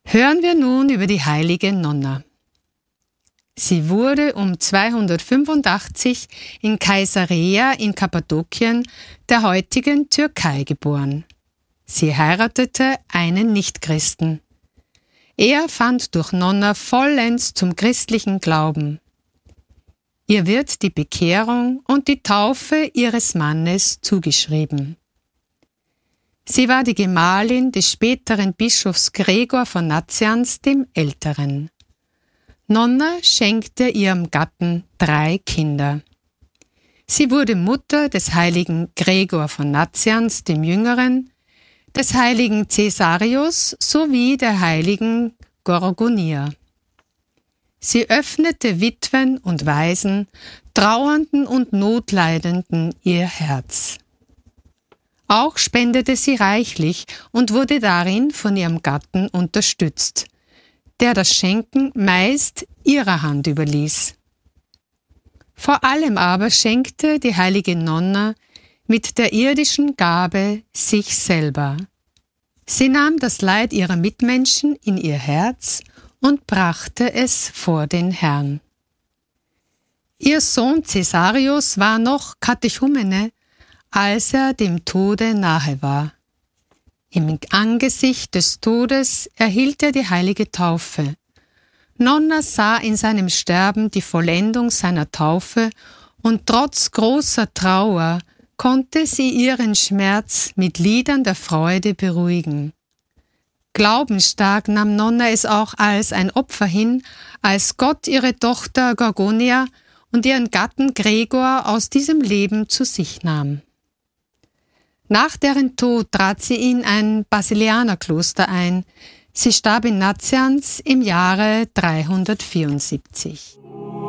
Hören wir nun über die heilige Nonna. Sie wurde um 285 in Caesarea in Kappadokien, der heutigen Türkei, geboren. Sie heiratete einen Nichtchristen. Er fand durch Nonna vollends zum christlichen Glauben. Ihr wird die Bekehrung und die Taufe ihres Mannes zugeschrieben. Sie war die Gemahlin des späteren Bischofs Gregor von Nazianz dem Älteren. Nonna schenkte ihrem Gatten 3 Kinder. Sie wurde Mutter des heiligen Gregor von Nazianz dem Jüngeren, des heiligen Cäsarius sowie der heiligen Gorgonia. Sie öffnete Witwen und Waisen, Trauernden und Notleidenden ihr Herz. Auch spendete sie reichlich und wurde darin von ihrem Gatten unterstützt, der das Schenken meist ihrer Hand überließ. Vor allem aber schenkte die heilige Nonna mit der irdischen Gabe sich selber. Sie nahm das Leid ihrer Mitmenschen in ihr Herz und brachte es vor den Herrn. Ihr Sohn Cäsarius war noch Katechumene, als er dem Tode nahe war. Im Angesicht des Todes erhielt er die heilige Taufe. Nonna sah in seinem Sterben die Vollendung seiner Taufe und trotz großer Trauer konnte sie ihren Schmerz mit Liedern der Freude beruhigen. Glaubensstark nahm Nonna es auch als ein Opfer hin, als Gott ihre Tochter Gorgonia und ihren Gatten Gregor aus diesem Leben zu sich nahm. Nach deren Tod trat sie in ein Basilianerkloster ein. Sie starb in Nazianz im Jahre 374.